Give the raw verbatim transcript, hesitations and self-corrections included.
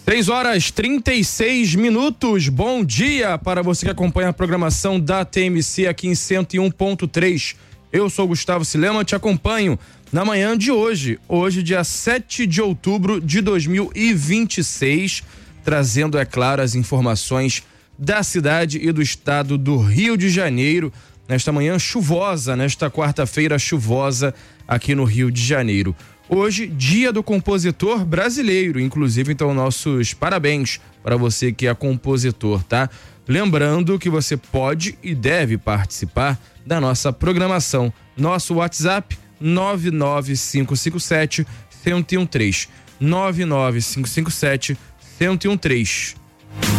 três horas e trinta e seis minutos. Bom dia para você que acompanha a programação da T M C aqui em cento e um ponto três. Eu sou Gustavo Silema, te acompanho na manhã de hoje, hoje dia sete de outubro de dois mil e vinte e seis, trazendo, é claro, as informações da cidade e do estado do Rio de Janeiro, nesta manhã chuvosa, nesta quarta-feira chuvosa aqui no Rio de Janeiro. Hoje, dia do compositor brasileiro, inclusive, então, nossos parabéns para você que é compositor, tá? Lembrando que você pode e deve participar da nossa programação. Nosso WhatsApp, nove nove cinco cinco sete, um zero um três. nove nove cinco cinco sete, um zero um três.